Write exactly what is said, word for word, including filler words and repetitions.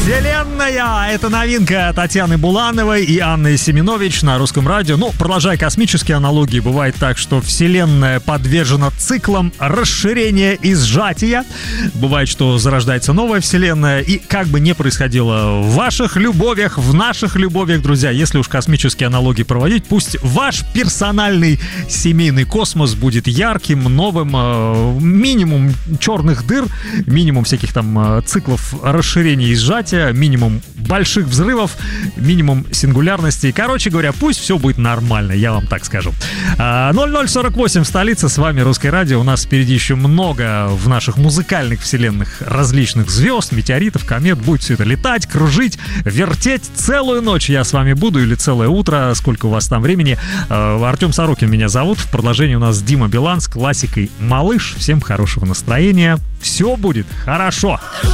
Вселенная! Это новинка Татьяны Булановой и Анны Семенович на Русском радио. Ну, продолжая космические аналогии, бывает так, что Вселенная подвержена циклам расширения и сжатия. Бывает, что зарождается новая Вселенная. И как бы ни происходило в ваших любовях, в наших любовях, друзья, если уж космические аналогии проводить, пусть ваш персональный семейный космос будет ярким, новым, минимум черных дыр, минимум всяких там циклов расширения и сжатия, минимум больших взрывов, минимум сингулярности. Короче говоря, пусть все будет нормально, я вам так скажу. ноль ноль сорок восемь в столице, с вами Русское радио. У нас впереди еще много в наших музыкальных вселенных различных звезд, метеоритов, комет. Будет все это летать, кружить, вертеть. Целую ночь я с вами буду, или целое утро, сколько у вас там времени. Артем Сорокин меня зовут. В продолжении у нас Дима Билан с классикой «Малыш». Всем хорошего настроения. Все будет хорошо.